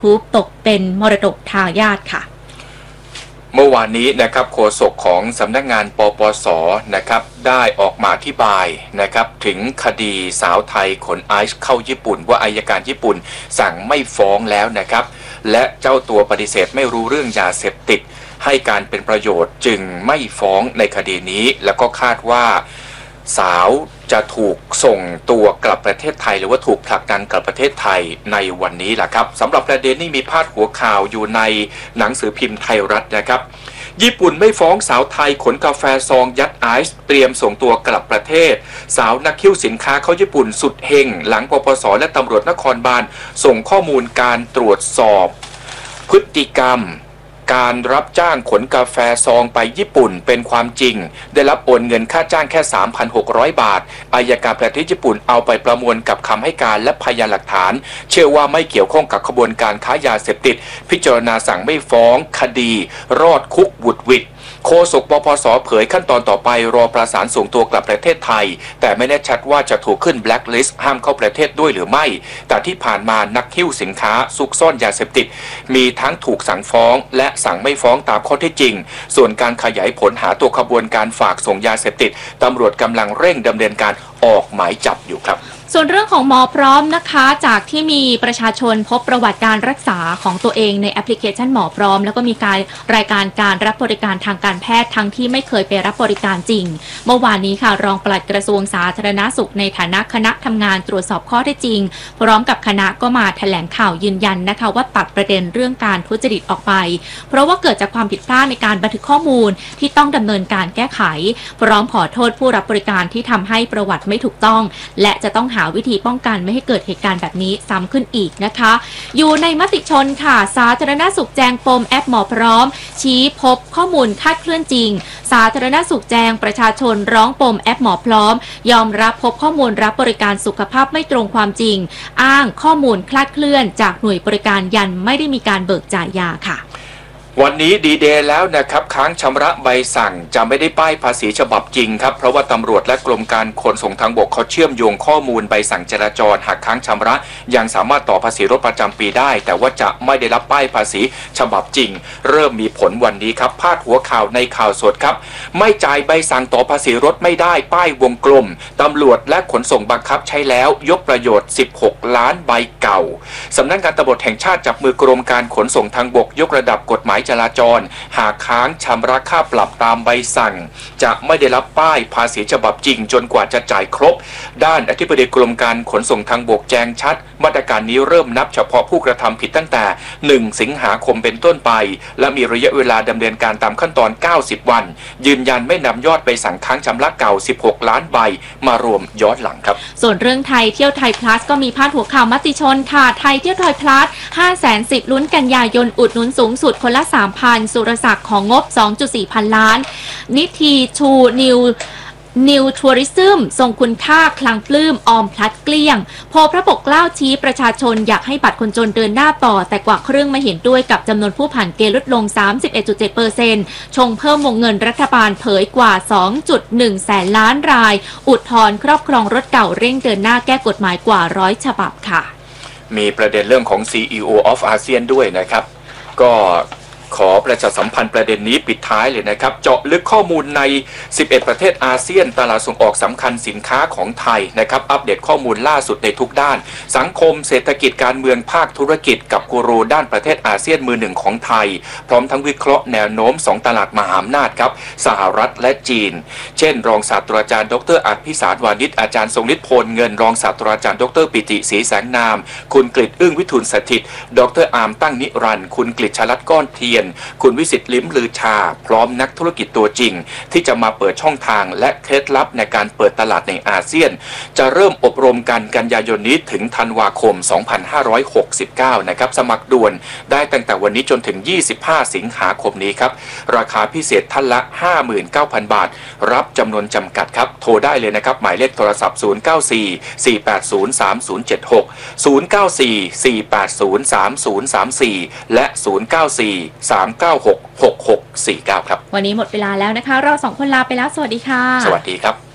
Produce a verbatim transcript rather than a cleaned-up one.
ทูบตกเป็นมรดกทายาทค่ะเมื่อวานนี้นะครับโฆษกของสำนักงานปปส.นะครับได้ออกมาอธิบายนะครับถึงคดีสาวไทยขนไอซ์เข้าญี่ปุ่นว่าอัยการญี่ปุ่นสั่งไม่ฟ้องแล้วนะครับและเจ้าตัวปฏิเสธไม่รู้เรื่องยาเสพติดให้การเป็นประโยชน์จึงไม่ฟ้องในคดีนี้แล้วก็คาดว่าสาวจะถูกส่งตัวกลับประเทศไทยหรือว่าถูกผลักดันกลับประเทศไทยในวันนี้แหละครับสำหรับประเด็นนี้มีพาดหัวข่าวอยู่ในหนังสือพิมพ์ไทยรัฐนะครับญี่ปุ่นไม่ฟ้องสาวไทยขนกาแฟซองยัดไอซ์เตรียมส่งตัวกลับประเทศสาวนักคิ้วสินค้าเข้าญี่ปุ่นสุดเฮงหลังปปส.และตำรวจนครบาลส่งข้อมูลการตรวจสอบพฤติกรรมการรับจ้างขนกาแฟซองไปญี่ปุ่นเป็นความจริงได้รับโอนเงินค่าจ้างแค่ สามพันหกร้อย บาทอัยการประเทศญี่ปุ่นเอาไปประมวลกับคำให้การและพยานหลักฐานเชื่อว่าไม่เกี่ยวข้องกับขบวนการค้ายาเสพติดพิจารณาสั่งไม่ฟ้องคดีรอดคุกบุดหวิดโฆษกปปส.เผยขั้นตอนต่อไปรอประสานส่งตัวกลับประเทศไทยแต่ไม่แน่ชัดว่าจะถูกขึ้นแบล็คลิสต์ห้ามเข้าประเทศด้วยหรือไม่แต่ที่ผ่านมานักหิ้วสินค้าซุกซ่อนยาเสพติดมีทั้งถูกสั่งฟ้องและสั่งไม่ฟ้องตามข้อเท็จจริงส่วนการขยายผลหาตัวขบวนการฝากส่งยาเสพติดตำรวจกำลังเร่งดำเนินการออกหมายจับอยู่ครับส่วนเรื่องของหมอพร้อมนะคะจากที่มีประชาชนพบประวัติการรักษาของตัวเองในแอปพลิเคชันหมอพร้อมแล้วก็มีการรายการการรับบริการทางการแพทย์ทั้งที่ไม่เคยไปรับบริการจริงเมื่อวานนี้ค่ะรองปลัดกระทรวงสาธารณสุขในฐานะคณะทำงานตรวจสอบข้อเท็จจริงพร้อมกับคณะก็มาแถลงข่าวยืนยันนะคะว่าตัดประเด็นเรื่องการทุจริตออกไปเพราะว่าเกิดจากความผิดพลาดในการบันทึกข้อมูลที่ต้องดำเนินการแก้ไขพร้อมขอโทษผู้รับบริการที่ทำให้ประวัติไม่ถูกต้องและจะต้องหาวิธีป้องกันไม่ให้เกิดเหตุการณ์แบบนี้ซ้ำขึ้นอีกนะคะอยู่ในมติชนค่ะสาธารณสุขแจงปมแอปหมอพร้อมชี้พบข้อมูลคลาดเคลื่อนจริงสาธารณสุขแจงประชาชนร้องปมแอปหมอพร้อมยอมรับพบข้อมูลรับบริการสุขภาพไม่ตรงความจริงอ้างข้อมูลคลาดเคลื่อนจากหน่วยบริการยันไม่ได้มีการเบิกจ่ายยาค่ะวันนี้ดีเดย์แล้วนะครับค้างชำระใบสั่งจะไม่ได้ป้ายภาษีฉบับจริงครับเพราะว่าตำรวจและกรมการขนส่งทางบกเขาเชื่อมโยงข้อมูลใบสั่งจราจรหากค้างชำระยังสามารถต่อภาษีรถประจำปีได้แต่ว่าจะไม่ได้รับป้ายภาษีฉบับจริงเริ่มมีผลวันนี้ครับพาดหัวข่าวในข่าวสดครับไม่จ่ายใบสั่งต่อภาษีรถไม่ได้ป้ายวงกลมตำรวจและขนส่งบังคับใช้แล้วยกประโยชน์สิบหกล้านใบเก่าสำนักงานตำรวจแห่งชาติจับมือกรมการขนส่งทางบกยกระดับกฎหมายจราจรหากค้างชำระค่าปรับตามใบสั่งจะไม่ได้รับป้ายภาษีฉบับจริงจนกว่าจะจ่ายครบด้านอธิบดีกรมการขนส่งทางบกแจ้งชัดมาตรการนี้เริ่มนับเฉพาะผู้กระทำผิดตั้งแต่หนึ่งสิงหาคมเป็นต้นไปและมีระยะเวลาดำเนินการตามขั้นตอนเก้าสิบวันยืนยันไม่นำยอดใบสั่งค้างชำระเก่าสิบหกล้านใบมารวมย้อนหลังครับส่วนเรื่องไทยเที่ยวไทยพลัสก็มีพาดหัวข่าวมติชนค่ะไทยเที่ยวไทยพลัสห้าแสนสิบลุ้นกันยายนอุดหนุนสูงสุดคนละ สามพัน สุรศักดิ์ของงบ สองจุดสี่ พันล้านนิทีชูนิวนิวทัวริซึมทรงคุณค่าคลังปลื้มออมพลัดเกลี้ยงโพพระปกเกล้าชี้ประชาชนอยากให้บัตรคนจนเดินหน้าต่อแต่กว่าครึ่งไม่เห็นด้วยกับจำนวนผู้ผ่านเกณฑ์ลดลง สามสิบเอ็ดจุดเจ็ดเปอร์เซ็นต์ ชงเพิ่มวงเงินรัฐบาลเผยกว่า สองจุดหนึ่ง แสนล้านรายอุทธรณ์ครอบครองรถเก่าเร่งเดินหน้าแก้กฎหมายกว่าร้อยฉบับค่ะมีประเด็นเรื่องของ ซี อี โอ of อาเซียนด้วยนะครับก็ขอประชาสัมพันธ์ประเด็นนี้ปิดท้ายเลยนะครับเจาะลึกข้อมูลในสิบเอ็ดประเทศอาเซียนตลาดส่งออกสำคัญสินค้าของไทยนะครับอัปเดตข้อมูลล่าสุดในทุกด้านสังคมเศรษฐกิจการเมืองภาคธุรกิจกับกูรูด้านประเทศอาเซียนมือหนึ่งของไทยพร้อมทั้งวิเคราะห์แนวโน้มสองตลาดมหาอำนาจครับสหรัฐและจีนเช่นรองศาสตราจารย์ดรอัจพิสารวานิชอาจารย์ทรงฤทธิ์โพลเงินรองศาสตราจารย์ดรปิติศรีแสงนามคุณกฤษอึ้งวิทูลสถิตดรอาร์มตั้งนิรันดร์คุณกฤษชลัดก้อนเทียนคุณวิสิทธิ์ลิ้มลือชาพร้อมนักธุรกิจตัวจริงที่จะมาเปิดช่องทางและเคล็ดลับในการเปิดตลาดในอาเซียนจะเริ่มอบรมกันกันยายนนี้ถึงธันวาคมสองพันห้าร้อยหกสิบเก้านะครับสมัครด่วนได้ตั้งแต่วันนี้จนถึงยี่สิบห้าสิงหาคมนี้ครับราคาพิเศษท่านละ ห้าหมื่นเก้าพัน บาทรับจำนวนจำกัดครับโทรได้เลยนะครับหมายเลขโทรศัพท์ศูนย์ เก้า สี่ สี่ แปด ศูนย์ สาม ศูนย์ เจ็ด หก ศูนย์ เก้า สี่ สี่ แปด ศูนย์ สาม ศูนย์ สาม สี่และศูนย์ เก้า สี่ สาม เก้า หก หก หก สี่ เก้าครับวันนี้หมดเวลาแล้วนะคะเราสองคนลาไปแล้วสวัสดีค่ะสวัสดีครับ